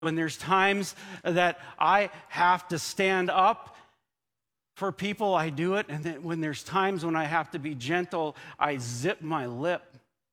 when there's times that I have to stand up for people, I do it. And then when there's times when I have to be gentle, I zip my lip.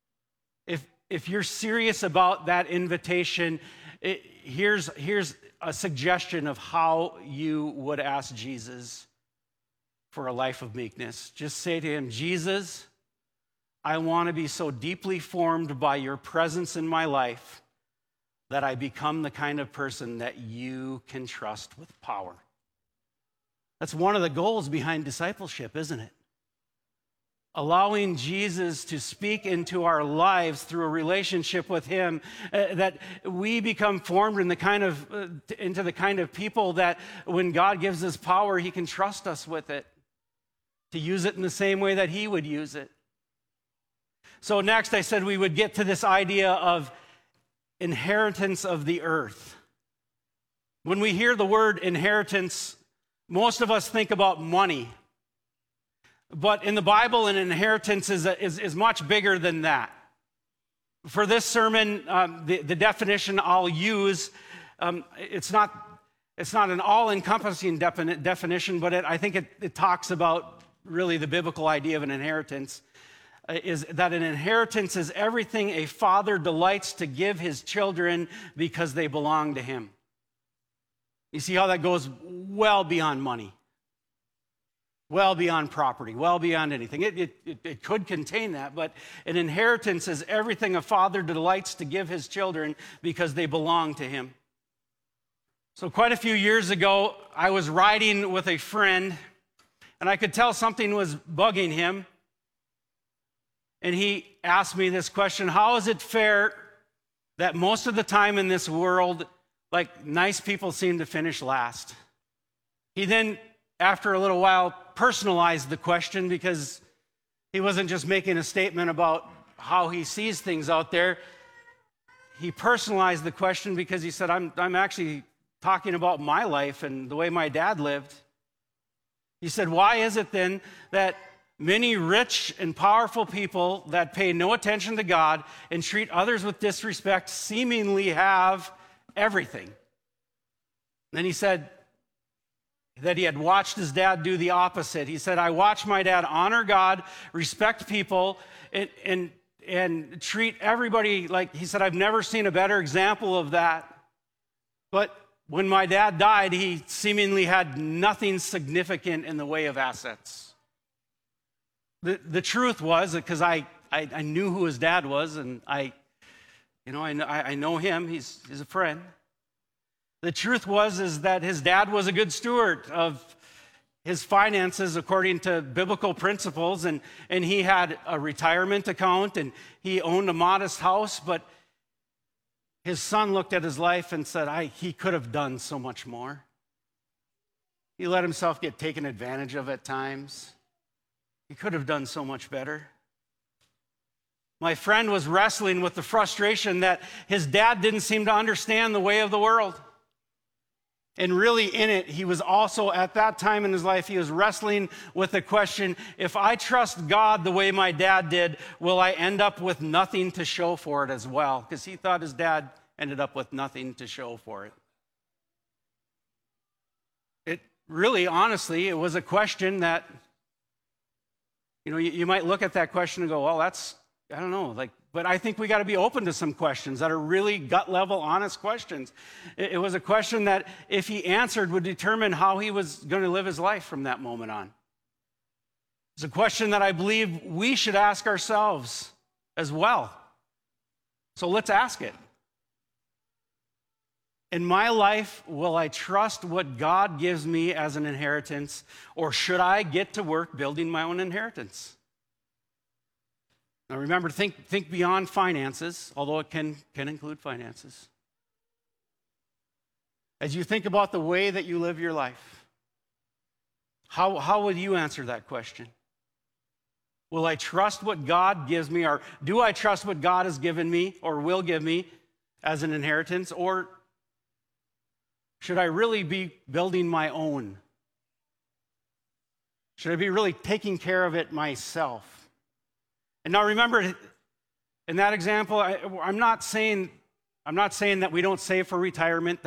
If you're serious about that invitation, here's a suggestion of how you would ask Jesus for a life of meekness. Just say to him, Jesus, I want to be so deeply formed by your presence in my life that I become the kind of person that you can trust with power. That's one of the goals behind discipleship, isn't it? Allowing Jesus to speak into our lives through a relationship with him, that we become formed into the kind of people that when God gives us power, he can trust us with it, to use it in the same way that he would use it. So next I said we would get to this idea of inheritance of the earth. When we hear the word inheritance, most of us think about money. But in the Bible, an inheritance is much bigger than that. For this sermon, the definition I'll use, it's not an all-encompassing definition, but I think it talks about really the biblical idea of an inheritance, is that an inheritance is everything a father delights to give his children because they belong to him. You see how that goes well beyond money. Well beyond property, well beyond anything. It could contain that, but an inheritance is everything a father delights to give his children because they belong to him. So quite a few years ago, I was riding with a friend, and I could tell something was bugging him. And he asked me this question: how is it fair that most of the time in this world, like, nice people seem to finish last? He then, after a little while, personalized the question, because he wasn't just making a statement about how he sees things out there. He personalized the question because he said, I'm actually talking about my life and the way my dad lived. He said, why is it then that many rich and powerful people that pay no attention to God and treat others with disrespect seemingly have everything? And then he said that he had watched his dad do the opposite. He said, I watched my dad honor God, respect people, and treat everybody like, he said, I've never seen a better example of that. But when my dad died, he seemingly had nothing significant in the way of assets. The truth was, because I knew who his dad was, and I know him, he's a friend. The truth is that his dad was a good steward of his finances according to biblical principles, and he had a retirement account, and he owned a modest house, but his son looked at his life and said, he could have done so much more. He let himself get taken advantage of at times. He could have done so much better. My friend was wrestling with the frustration that his dad didn't seem to understand the way of the world. And really in it, he was also, at that time in his life, he was wrestling with the question, if I trust God the way my dad did, will I end up with nothing to show for it as well? Because he thought his dad ended up with nothing to show for it. It really, honestly, it was a question that, you might look at that question and go, well, that's, I don't know, but I think we got to be open to some questions that are really gut level, honest questions. It was a question that, if he answered, would determine how he was going to live his life from that moment on. It's a question that I believe we should ask ourselves as well. So let's ask it. In my life, will I trust what God gives me as an inheritance, or should I get to work building my own inheritance? Now remember, think beyond finances, although it can include finances. As you think about the way that you live your life, how would you answer that question? Will I trust what God gives me, or do I trust what God has given me or will give me as an inheritance, or should I really be building my own? Should I be really taking care of it myself? And now remember, in that example, I'm not saying I'm not saying that we don't save for retirement.